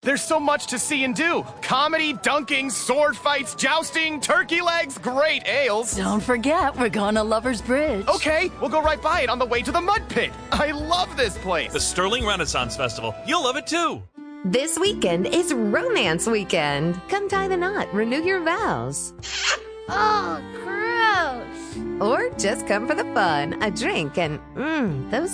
There's so much to see and do. Comedy, dunking, sword fights, jousting, turkey legs, great ales. Don't forget, we're going to Lover's Bridge. Okay, we'll go right by it on the way to the mud pit. I love this place. The Sterling Renaissance Festival. You'll love it too. This weekend is Romance Weekend. Come tie the knot, renew your vows. Oh, gross. Or just come for the fun, a drink, and those